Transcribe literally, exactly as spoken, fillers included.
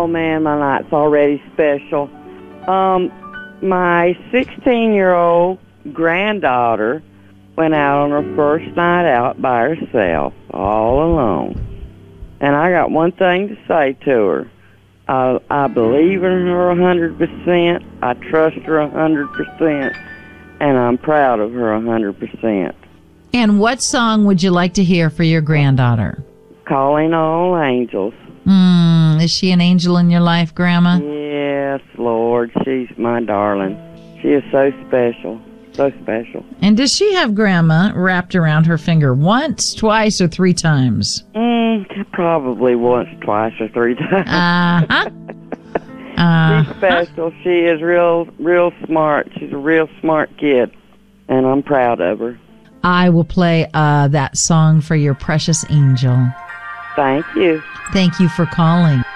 Oh, man, my night's already special. Um, my sixteen-year-old granddaughter went out on her first night out by herself, all alone. And I got one thing to say to her. I, I believe in her one hundred percent. I trust her one hundred percent. And I'm proud of her one hundred percent. And what song would you like to hear for your granddaughter? Calling All Angels. Mm, is she an angel in your life, Grandma? Yes, Lord. She's my darling. She is so special. So special. And does she have Grandma wrapped around her finger once, twice, or three times? Mm, probably once, twice, or three times. Uh-huh. Uh, She's special. She is real, real smart. She's a real smart kid, and I'm proud of her. I will play uh, that song for your precious angel. Thank you. Thank you for calling.